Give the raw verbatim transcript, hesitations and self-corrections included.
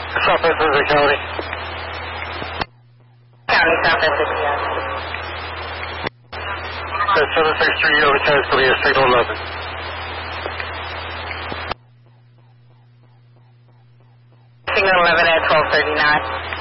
South Essex County. County, South Essex, yes. That's seven six three over ten, it's going to be a signal eleven. Signal eleven at twelve thirty-nine.